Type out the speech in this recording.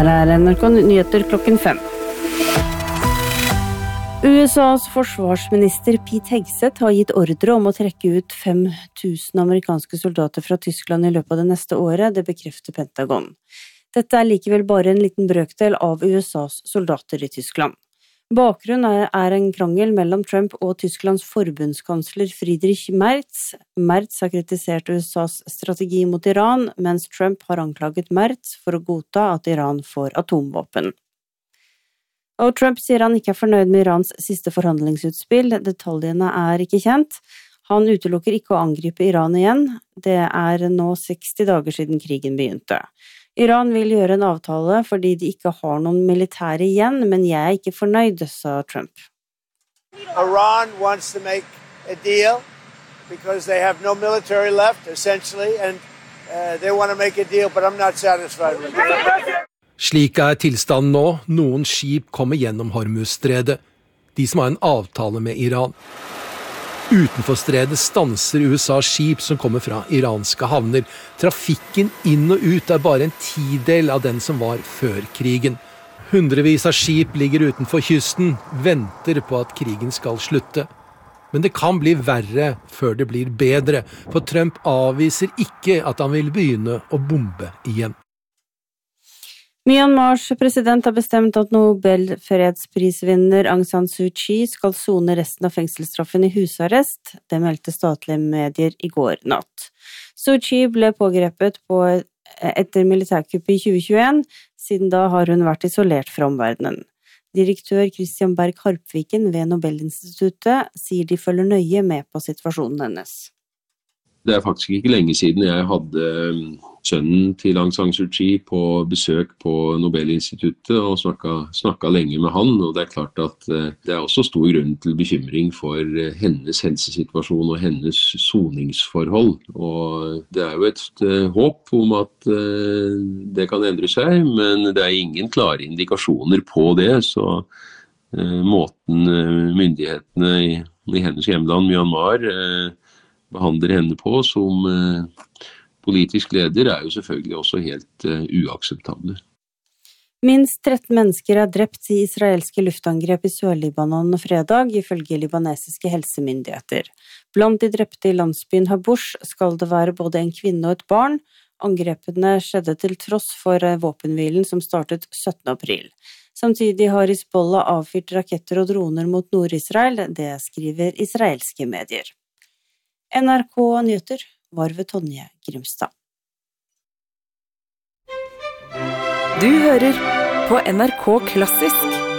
Her NRK Nyheter klokken 5. USAs forsvarsminister Pete Hegseth har gitt ordre om å trekke ut 5.000 amerikanske soldater fra Tyskland i løpet av det neste året, det bekrefter Pentagon. Dette likevel bare en liten brøkdel av USAs soldater i Tyskland. Bakgrunnen en krangel mellom Trump og Tysklands forbundskansler Friedrich Merz. Merz har kritisert USAs strategi mot Iran, mens Trump har anklaget Merz for å godta at Iran får atomvåpen. Og Trump sier han ikke fornøyd med Irans siste forhandlingsutspill. Detaljene ikke kjent. Han utelukker ikke å angripe Iran igjen. Det nå 60 dager siden krigen begynte. Iran vil gjøre en avtale fordi de ikke har noen militære igjen, men jeg ikke fornøyd, sa Trump. Iran wants to make a deal because they have no military left, essentially, and they want to make a deal, but I'm not satisfied with it. Slik tilstanden nå. Noen skip kommer gjennom Hormuzstredet. De som har en avtale med Iran. Utenfor stredet stanser USA skip som kommer fra iranske havner. Trafikken inn og ut bare en 10-del av den som var før krigen. Hundrevis av skip ligger utenfor kysten, venter på at krigen skal slutte. Men det kan bli verre før det blir bedre, for Trump avviser ikke at han vil begynne å bombe igjen. Myanmars president har bestemt at Nobel-fredsprisvinner Aung San Suu Kyi skal sone resten av fengselsstraffen i husarrest. Det meldte statlige medier i går natt. Suu Kyi ble pågrepet etter militærkuppet i 2021. Siden da har hun vært isolert fra omverdenen. Direktør Christian Berg Harpviken ved Nobelinstituttet sier de følger nøye med på situasjonen hennes. Det faktisk ikke lenge siden jeg hadde sønnen til Aung San Suu Kyi på besøk på Nobelinstituttet og snakket lenge med han, og det klart at det også stor grunn til bekymring for hennes helsesituasjon og hennes soningsforhold, og det jo et håp om at det kan endre seg, men det ingen klare indikasjoner på det, så måten myndighetene i hennes hjemland Myanmar behandler henne på som politisk leder jo selvfølgelig også helt uakseptable. Minst 13 mennesker drept i israelske luftangrep i Sør-Libanon fredag, ifølge libanesiske helsemyndigheter. Blant de drepte i landsbyen Habush skal det være både en kvinne og et barn. Angrepene skjedde til tross for våpenhvilen som startet 17. april. Samtidig har Hizbollah avfyrt raketter og droner mot Nord-Israel, det skriver israelske medier. NRK Nyheter var ved Tonje Grimstad. Du hører på NRK Klassisk.